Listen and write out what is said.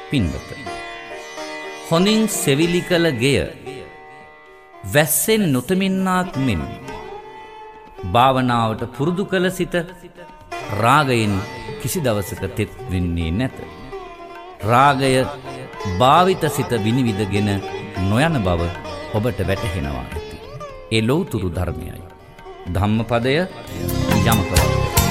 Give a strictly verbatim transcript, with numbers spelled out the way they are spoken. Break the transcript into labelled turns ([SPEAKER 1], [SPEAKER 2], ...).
[SPEAKER 1] පින්වත, හොඳින් සෙවිලි කළ ගෙය වැස්සෙන් නොතමින්නාක් මෙන් භාවනාවට පුරුදු කළ සිත රාගයෙන් කිසි දවසක තෙත් වෙන්නේ නැත. රාගය භාවිත සිත විනිවිදගෙන නොයන බව ඔබට වැටහෙනවා ඇති. ඒ ලෞතුරු ධර්මයයි. ධම්මපදය යමක වදේ.